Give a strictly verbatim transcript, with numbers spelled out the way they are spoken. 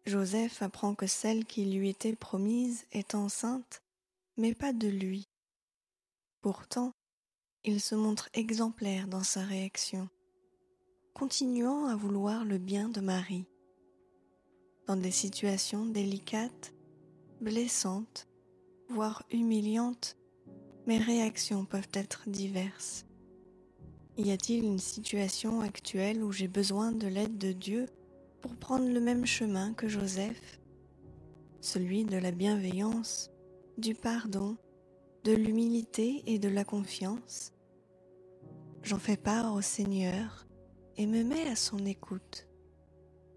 Joseph apprend que celle qui lui était promise est enceinte, mais pas de lui. Pourtant, il se montre exemplaire dans sa réaction, continuant à vouloir le bien de Marie. Dans des situations délicates, blessantes, voire humiliantes, mes réactions peuvent être diverses. Y a-t-il une situation actuelle où j'ai besoin de l'aide de Dieu pour prendre le même chemin que Joseph, celui de la bienveillance, du pardon, de l'humilité et de la confiance? J'en fais part au Seigneur et me mets à son écoute.